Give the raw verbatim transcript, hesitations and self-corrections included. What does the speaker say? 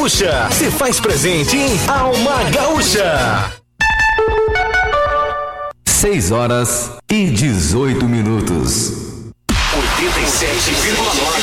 Gaúcha se faz presente em Alma Gaúcha. Seis horas e dezoito minutos. oitenta e sete vírgula nove